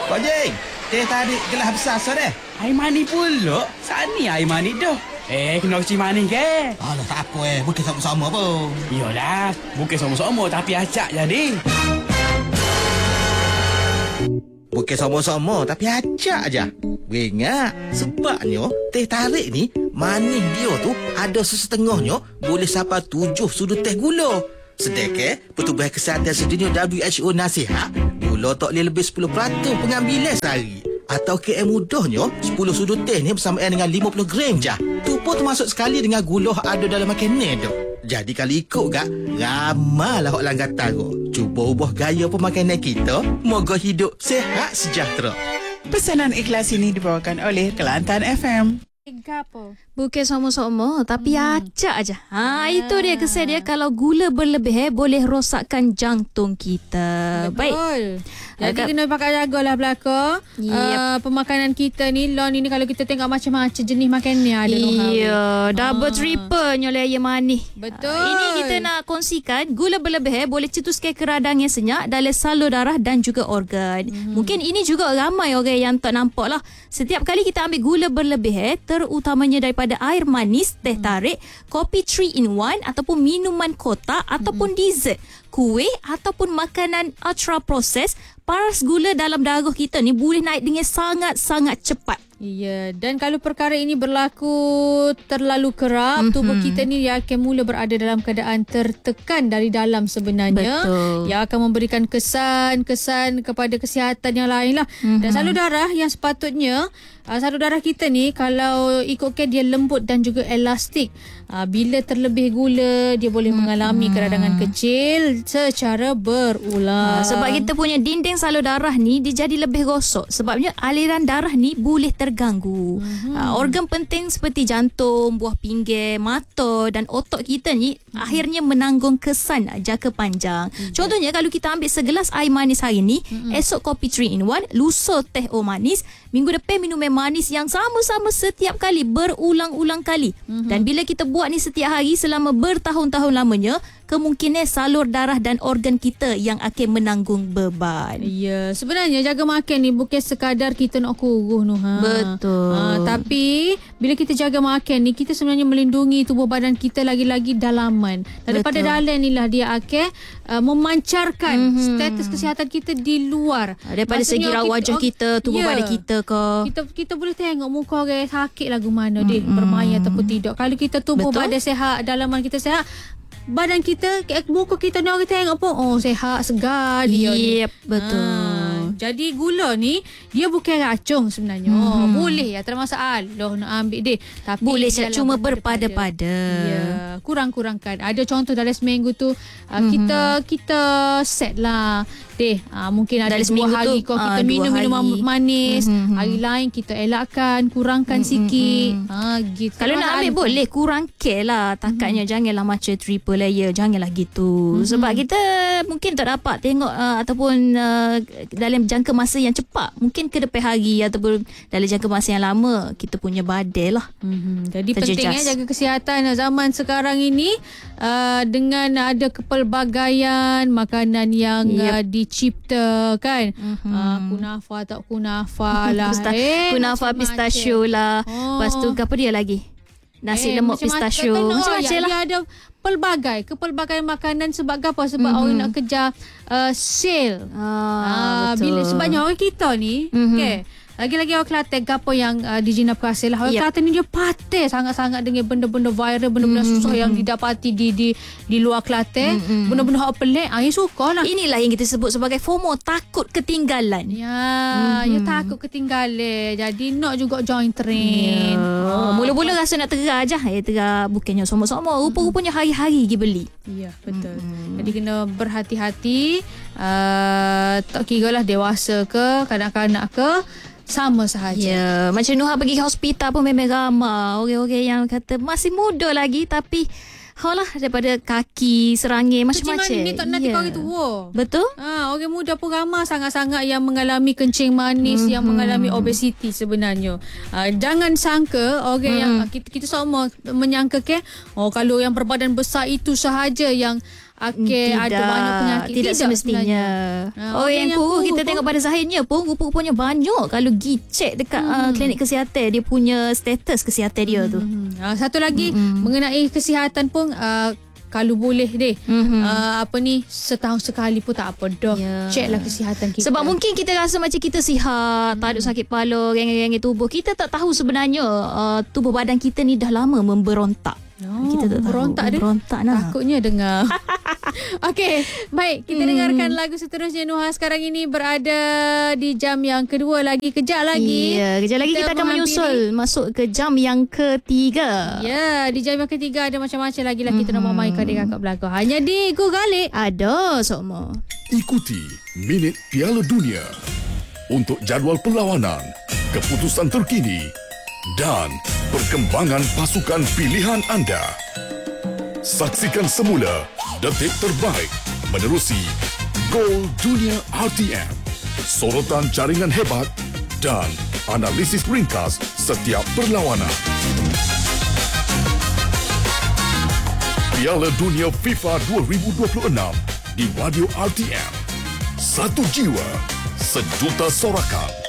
Kau Jeng, teh tarik gelas besar so deh. Air manis pula. Sani air manis dah. Kena kecil manis ke? Alah, tak apa bukan sama-sama pun. Iyalah, bukan sama-sama tapi acak jadi. Bukan sama-sama tapi acak aja. Ingat, sebabnya teh tarik ni manis dia tu ada sesetengahnya boleh sampai 7 sudut teh gula. Sedangkan Pertubuhan Kesihatan Sedunia WHO nasihat gula tak boleh lebih 10% pengambilan sehari. Atau KM mudahnya 10 sudut teh ni bersamaan dengan 50 gram je. Tu pun termasuk sekali dengan gula ada dalam makanan tu. Jadi kalau ikut gak, ramailah orang kata tu. Cuba ubah gaya pemakanan kita, moga hidup sehat sejahtera. Pesanan ikhlas ini dibawakan oleh Kelantan FM. Gapo? Bukan sama-sama tapi acak aja. Itu dia kesan dia. Kalau gula berlebih boleh rosakkan jantung kita. Betul. Baik. Jadi kena pakai jagalah belaka. Pemakanan kita ni lon ini kalau kita tengok macam-macam jenis makanan ni ada. Double triple nyoleh air manis. Betul. Ini kita nak kongsikan gula berlebih boleh cetuskan keradang yang senyap dalam salur darah dan juga organ. Mungkin ini juga ramai orang yang tak nampak lah. Setiap kali kita ambil gula berlebih terutamanya daripada air manis, teh tarik, kopi 3-in-1 ataupun minuman kotak ataupun dessert, kuih ataupun makanan ultra processed, paras gula dalam darah kita ni boleh naik dengan sangat-sangat cepat. Ya, dan kalau perkara ini berlaku terlalu kerap, tubuh kita ni dia akan mula berada dalam keadaan tertekan dari dalam sebenarnya. Betul. Yang akan memberikan kesan kepada kesihatan yang lain lah. Dan salur darah yang sepatutnya, salur darah kita ni kalau ikutkan dia lembut dan juga elastik. Bila terlebih gula, dia boleh mengalami keradangan kecil secara berulang. Sebab kita punya dinding salur darah ni dia jadi lebih rosok. Sebabnya aliran darah ni boleh terganggu. Organ penting seperti jantung, buah pinggir, mata dan otot kita ni akhirnya menanggung kesan jangka panjang. Contohnya kalau kita ambil segelas air manis hari ni, esok kopi 3-in-1, lusa teh manis, minggu depan minum air manis yang sama-sama setiap kali berulang-ulang kali. Dan bila kita buat ni setiap hari selama bertahun-tahun lamanya, kemungkinan salur darah dan organ kita yang akan menanggung beban. Ya, sebenarnya jaga makan ni bukan sekadar kita nak kurus noh. Betul. Tapi bila kita jaga makan ni, kita sebenarnya melindungi tubuh badan kita lagi-lagi dalaman. Daripada dalam ni lah dia akan memancarkan status kesihatan kita di luar. Daripada segi rawat wajah kita, tubuh badan kita ke. Kita boleh tengok muka orang sakit lagu mana dia bermain ataupun tidak. Kalau kita tubuh badan sehat, dalaman kita sehat, badan kita, muka kita ni orang tengok pun sehat, segar dia. Yep, betul. Jadi gula ni dia bukan racun sebenarnya. Boleh ya, tak ada masalah nak ambil dia. Tapi boleh cuma berpada-pada. Ya, kurang-kurangkan. Ada contoh dalam seminggu tu kita set lah. Mungkin ada dalam 2 hari kau kita minum manis. Hari lain kita elakkan, kurangkan sikit. Gitu. Kalau nak ambil boleh kurangkan lah. Takatnya janganlah macam triple layer. Janganlah gitu. Sebab kita mungkin tak dapat tengok ataupun dalam jangka masa yang cepat. Mungkin ke depan hari ataupun dalam jangka masa yang lama kita punya badai lah. Jadi pentingnya jaga kesihatan zaman sekarang ini dengan ada kepelbagaian makanan yang dicipta kan. Kunafa tak kunafa lah. Kunafa pistachio lah. Lepas tu apa dia lagi? Nasi lemak pistachio. Macam-macam lah. Dia ada kepelbagaian makanan sebab apa? Sebab orang nak kejar sale. Bila sebabnya orang kita ni okay, lagi-lagi orang Kelantan apa yang dijinap kasih lah. Orang Kelantan ni dia patih sangat-sangat dengan benda-benda viral, benda-benda susah yang didapati di luar Kelantan. Benda-benda hak pelik, yang suka lah. Inilah yang kita sebut sebagai FOMO, takut ketinggalan. Ya, takut ketinggalan. Jadi nak juga join trend. Mula-mula rasa nak terah je. Terah bukannya sama-sama. Rupa-rupanya hari-hari pergi beli. Ya, betul. Jadi kena berhati-hati. Tak kira lah dewasa ke, kanak-kanak ke, sama sahaja. Ya, macam Nuha pergi hospital pun memang ramai orang-orang yang kata masih muda lagi tapi daripada kaki, serangin, macam-macam. Kencing manis ni tak nanti kau orang tua. Betul? Orang muda pun ramai sangat-sangat yang mengalami kencing manis, yang mengalami obesiti sebenarnya. Jangan sangka orang yang kita semua menyangka kalau yang berbadan besar itu sahaja yang Okey, ada banyak penyakit. Tidak semestinya. Orang yang kurus kita tengok pada zahirnya pun rupa-rupanya banyak. Kalau pergi cek dekat klinik kesihatan, dia punya status kesihatan dia tu. Satu lagi mengenai kesihatan pun kalau boleh deh setahun sekali pun tak apa dah. Ceklah kesihatan kita. Sebab mungkin kita rasa macam kita sihat, tak ada sakit kepala, rengeng-rengeng tubuh. Kita tak tahu sebenarnya tubuh badan kita ni dah lama memberontak. Kita tak berontak tahu. dia. Berontak nah. Takutnya dengar. Okey, baik, kita dengarkan lagu seterusnya. Nuha sekarang ini berada di jam yang kedua lagi. Kejap lagi. Ya, kejap lagi kita akan menyusul masuk ke jam yang ketiga. Ya, di jam yang ketiga ada macam-macam lagi lah kita nak memainkan dengan kakak belakang. Hanya di Go Galip. Ada semua. Ikuti Minit Piala Dunia untuk jadual perlawanan, keputusan terkini dan perkembangan pasukan pilihan anda. Saksikan semula detik terbaik menerusi Gol Dunia RTM, sorotan jaringan hebat dan analisis ringkas setiap perlawanan. Piala Dunia FIFA 2026 di Radio RTM. Satu jiwa, sejuta sorakan.